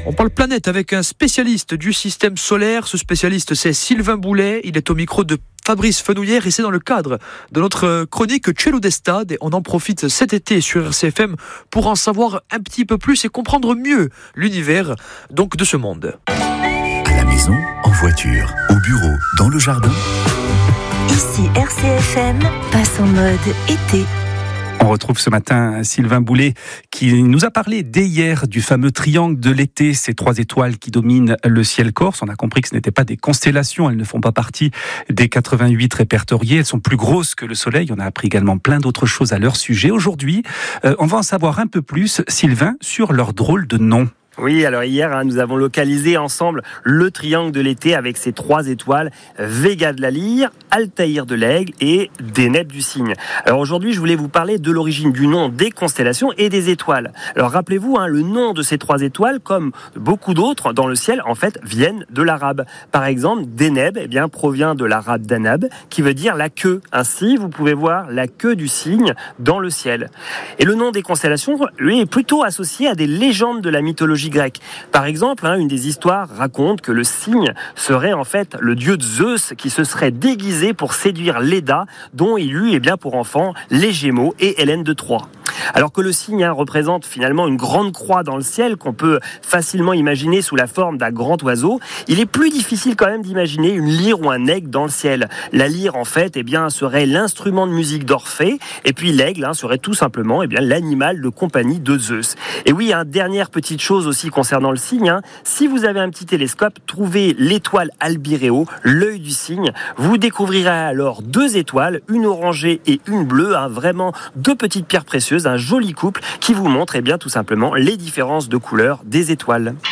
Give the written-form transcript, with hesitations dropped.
On parle planète avec un spécialiste du système solaire. Ce spécialiste, c'est Sylvain Boulet. Il est au micro de Fabrice Fenouillère et c'est dans le cadre de notre chronique Cielo d'Estade. On en profite cet été sur RCFM pour en savoir un petit peu plus et comprendre mieux l'univers donc de ce monde. À la maison, en voiture, au bureau, dans le jardin. Ici RCFM passe en mode été. On retrouve ce matin Sylvain Boulet qui nous a parlé dès hier du fameux triangle de l'été, ces 3 étoiles qui dominent le ciel corse. On a compris que ce n'étaient pas des constellations, elles ne font pas partie des 88 répertoriées, elles sont plus grosses que le soleil. On a appris également plein d'autres choses à leur sujet. Aujourd'hui, on va en savoir un peu plus, Sylvain, sur leur drôle de nom. Oui, alors hier, nous avons localisé ensemble le triangle de l'été avec ses 3 étoiles, Vega de la Lyre, Altaïr de l'Aigle et Deneb du Cygne. Alors aujourd'hui, je voulais vous parler de l'origine du nom des constellations et des étoiles. Alors rappelez-vous, le nom de ces 3 étoiles, comme beaucoup d'autres dans le ciel, en fait, viennent de l'arabe. Par exemple, Deneb provient de l'arabe Danab, qui veut dire la queue. Ainsi, vous pouvez voir la queue du cygne dans le ciel. Et le nom des constellations, lui, est plutôt associé à des légendes de la mythologie grecque. Par exemple, une des histoires raconte que le cygne serait en fait le dieu de Zeus qui se serait déguisé pour séduire Léda, dont il eut pour enfants les Gémeaux et Hélène de Troie. Alors que le cygne représente finalement une grande croix dans le ciel qu'on peut facilement imaginer sous la forme d'un grand oiseau, il est plus difficile quand même d'imaginer une lyre ou un aigle dans le ciel. La lyre en fait serait l'instrument de musique d'Orphée et puis l'aigle serait tout simplement l'animal de compagnie de Zeus. Et oui, dernière petite chose aussi concernant le cygne, si vous avez un petit télescope, trouvez l'étoile Albireo, l'œil du cygne, vous découvrirez alors 2 étoiles, une orangée et une bleue, vraiment 2 petites pierres précieuses, un joli couple qui vous montre tout simplement les différences de couleurs des étoiles.